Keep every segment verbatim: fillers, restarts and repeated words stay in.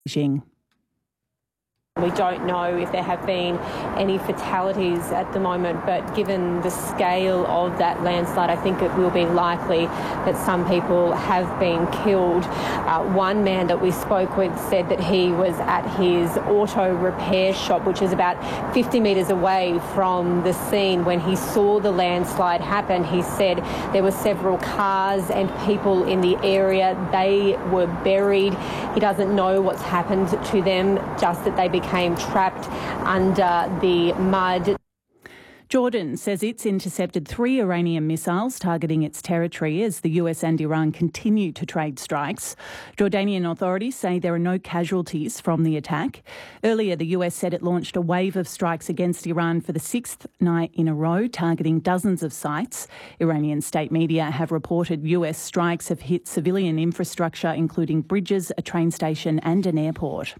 Beijing. We don't know if there have been any fatalities at the moment, but given the scale of that landslide, I think it will be likely that some people have been killed. Uh, one man that we spoke with said that he was at his auto repair shop, which is about fifty metres away from the scene when he saw the landslide happen. He said there were several cars and people in the area. They were buried. He doesn't know what's happened to them, just that they became trapped under the mud. Jordan says it's intercepted three Iranian missiles targeting its territory as the U S and Iran continue to trade strikes. Jordanian authorities say there are no casualties from the attack. Earlier, the U S said it launched a wave of strikes against Iran for the sixth night in a row, targeting dozens of sites. Iranian state media have reported U S strikes have hit civilian infrastructure, including bridges, a train station and an airport.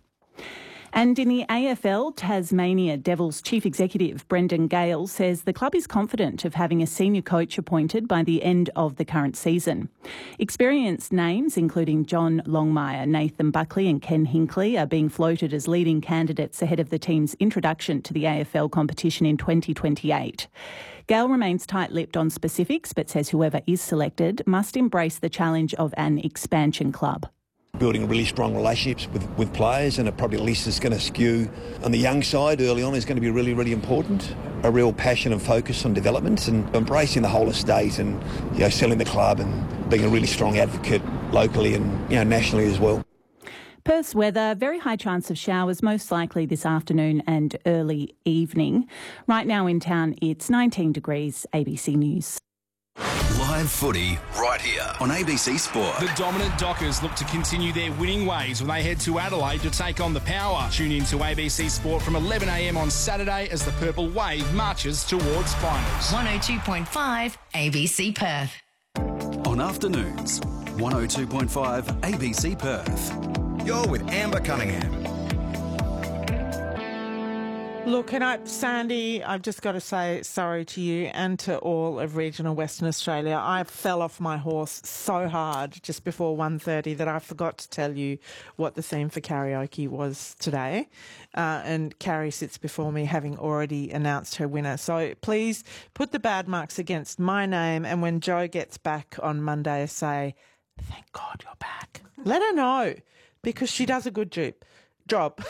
And in the A F L, Tasmania Devils chief executive Brendan Gale says the club is confident of having a senior coach appointed by the end of the current season. Experienced names, including John Longmire, Nathan Buckley and Ken Hinkley, are being floated as leading candidates ahead of the team's introduction to the A F L competition in twenty twenty-eight. Gale remains tight-lipped on specifics, but says whoever is selected must embrace the challenge of an expansion club. Building really strong relationships with, with players, and it probably at least is going to skew on the young side early on is going to be really, really important. A real passion and focus on development and embracing the whole estate and, you know, selling the club and being a really strong advocate locally and, you know, nationally as well. Perth's weather, very high chance of showers, most likely this afternoon and early evening. Right now in town, it's nineteen degrees. A B C News. Live footy right here on A B C Sport. The dominant Dockers look to continue their winning ways when they head to Adelaide to take on the Power. Tune in to A B C Sport from eleven a m on Saturday as the Purple Wave marches towards finals. one oh two point five A B C Perth. On afternoons, one oh two point five A B C Perth. You're with Amber Cunningham. Look, and I, Sandy, I've just got to say sorry to you and to all of regional Western Australia. I fell off my horse so hard just before one thirty that I forgot to tell you what the theme for karaoke was today. Uh, and Carrie sits before me having already announced her winner. So please put the bad marks against my name, and when Jo gets back on Monday, say, thank God you're back. Let her know, because she does a good job. Job.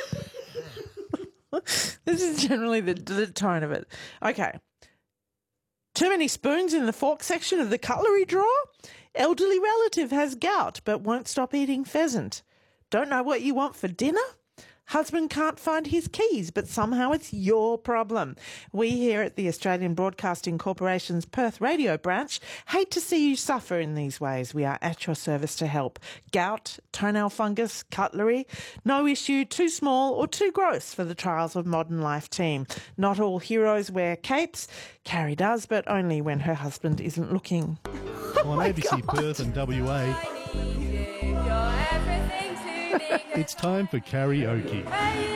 This is generally the, the tone of it. Okay. Too many spoons in the fork section of the cutlery drawer? Elderly relative has gout but won't stop eating pheasant. Don't know what you want for dinner? Husband can't find his keys, but somehow it's your problem. We here at the Australian Broadcasting Corporation's Perth Radio branch hate to see you suffer in these ways. We are at your service to help. Gout, toenail fungus, cutlery, no issue too small or too gross for the Trials of Modern Life team. Not all heroes wear capes. Carrie does, but only when her husband isn't looking. Oh on A B C God. Perth and W A. It's time for karaoke.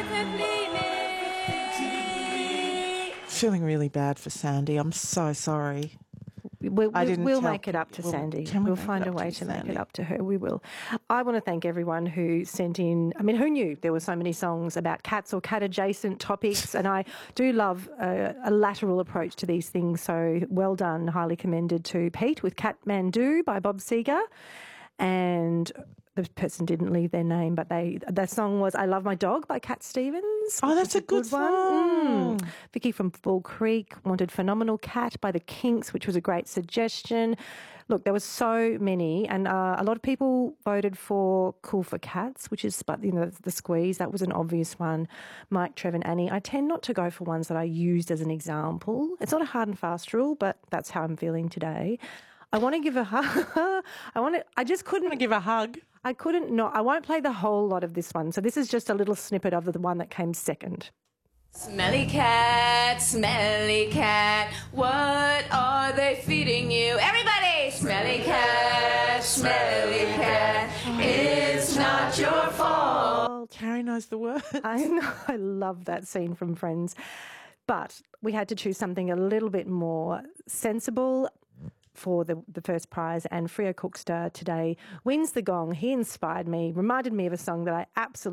Feeling really bad for Sandy. I'm so sorry. We'll, I didn't we'll tell make it up to people. Sandy. Can we We'll make find it a up way to to make Sandy? it up to her. We will. I want to thank everyone who sent in. I mean, who knew there were so many songs about cats or cat-adjacent topics? And I do love a, a lateral approach to these things. So well done, highly commended to Pete with Catmandu by Bob Seger. And the person didn't leave their name, but they their song was I Love My Dog by Cat Stevens. Oh, that's a good, good one. Mm. Vicky from Bull Creek wanted Phenomenal Cat by the Kinks, which was a great suggestion. Look, there were so many, and uh, a lot of people voted for Cool for Cats, which is, but you know, the Squeeze. That was an obvious one. Mike, Trev, and Annie. I tend not to go for ones that I used as an example. It's not a hard and fast rule, but that's how I'm feeling today. I want to give a hug. I want to. I just couldn't give a hug. I couldn't. No, I won't play the whole lot of this one. So this is just a little snippet of the one that came second. Smelly cat, smelly cat, what are they feeding you? Everybody! Smelly cat, smelly cat, it's not your fault. Oh, Carrie knows the word. I know. I love that scene from Friends. But we had to choose something a little bit more sensible for the, the first prize, and Freo Cookster today wins the gong. He inspired me, reminded me of a song that I absolutely